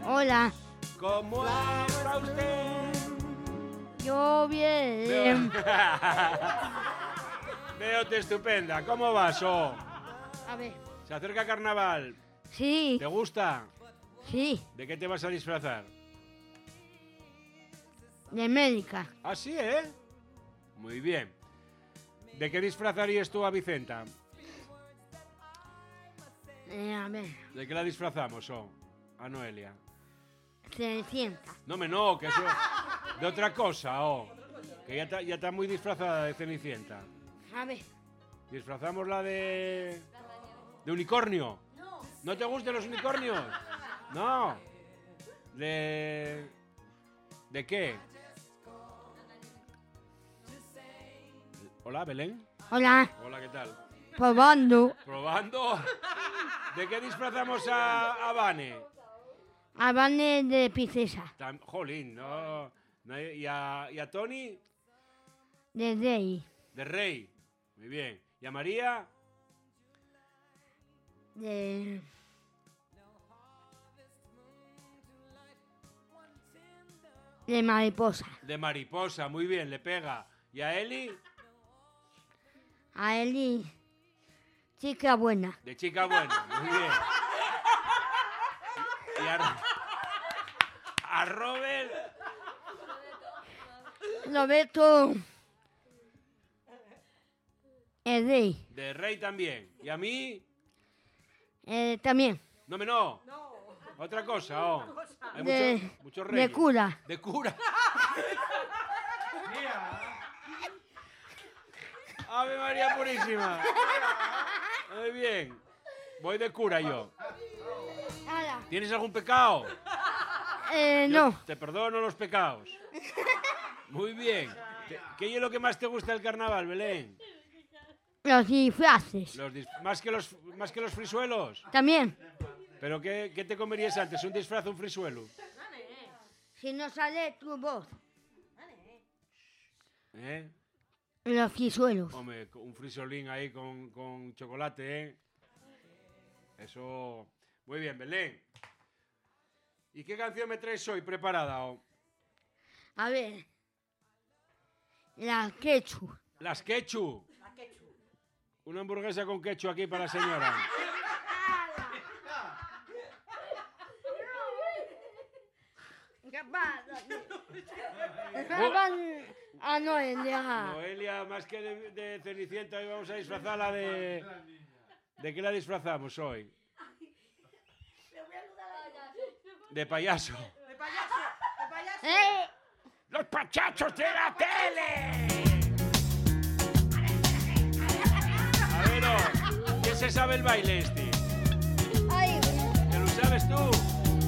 Hola. ¿Cómo está usted? Yo bien. Veo-te estupenda. ¿Cómo vas, A ver. Se acerca carnaval. Sí. ¿Te gusta? Sí. ¿De qué te vas a disfrazar? De médica. ¿Ah, sí, Muy bien. ¿De qué disfrazarías tú a Vicenta? A ver. ¿De qué la disfrazamos, a Noelia? Cenicienta. No, que eso... De otra cosa, Que ya está muy disfrazada de Cenicienta. A ver. ¿Disfrazamos la de unicornio? ¿No te gustan los unicornios? No. ¿De qué? Hola, Belén. Hola. Hola, ¿qué tal? Probando. ¿Probando? ¿De qué disfrazamos a Vane? A Vane de princesa. Jolín, no. ¿Y a Tony? De rey. De rey. Muy bien. ¿Y a María? De mariposa. De mariposa, muy bien, le pega. ¿Y a Eli? A Eli, chica buena. De chica buena, muy bien. ¿Y a Robert? Roberto, el rey. De rey también. ¿Y a mí? También. No. Otra cosa, Hay muchos reyes. De cura. De cura. Ave María Purísima. Muy bien. Voy de cura yo. ¿Tienes algún pecado? No. Te perdono los pecados. Muy bien. ¿Qué es lo que más te gusta del carnaval, Belén? Los disfraces. ¿Más que los frisuelos? También. ¿Pero qué te comerías antes? ¿Un disfraz o un frisuelo? Si no sale tu voz. Los frisuelos. Hombre, un frisolín ahí con chocolate, Eso... Muy bien, Belén. ¿Y qué canción me traes hoy preparada, A ver. Las quechu. Las quechu. Una hamburguesa con quechu aquí para la señora. A Noelia. Noelia, más que de Cenicienta, hoy vamos a disfrazarla de... ¿De qué la disfrazamos hoy? De payaso. De payaso. ¡Los pachachos de la tele! A ver, ¿quién se sabe el baile este?